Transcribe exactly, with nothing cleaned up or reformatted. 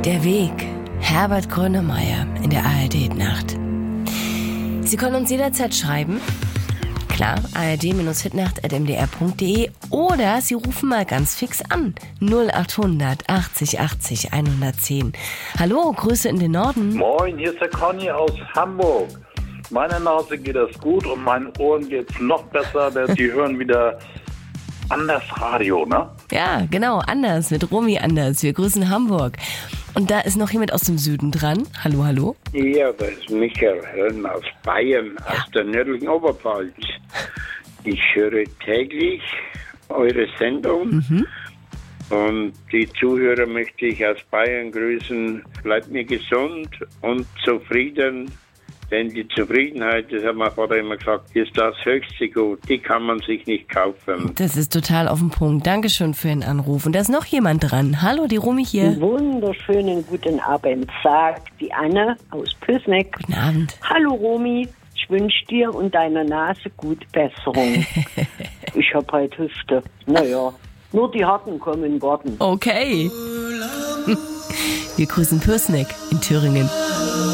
Der Weg. Herbert Grönemeyer in der A R D-Nacht. Sie können uns jederzeit schreiben. Klar, A R D Hitnacht at m d r punkt d e oder Sie rufen mal ganz fix an. null achthundert achtzig achtzig hundertzehn. Hallo, Grüße in den Norden. Moin, hier ist der Conny aus Hamburg. Meiner Nase geht das gut und meinen Ohren geht's noch besser, denn die hören wieder Anders Radio, ne? Ja, genau, Anders, mit Romy Anders. Wir grüßen Hamburg. Und da ist noch jemand aus dem Süden dran. Hallo, hallo. Ja, das ist Michael Helm aus Bayern, Ja. aus der nördlichen Oberpfalz. Ich höre täglich eure Sendung Mhm. und die Zuhörer möchte ich aus Bayern grüßen. Bleibt mir gesund und zufrieden, denn die Zufriedenheit, das hat mein Vater immer gesagt, ist das höchste Gut. Die kann man sich nicht kaufen. Das ist total auf den Punkt. Dankeschön für den Anruf. Und da ist noch jemand dran. Hallo, die Romy hier. Wunderschönen guten Abend, sagt die Anne aus Püßneck. Guten Abend. Hallo Romy, ich wünsche dir und deiner Nase gute Besserung. Ich hab halt Hüfte. Naja, nur die Harten kommen in Garten. Okay. Wir grüßen Püßneck in Thüringen.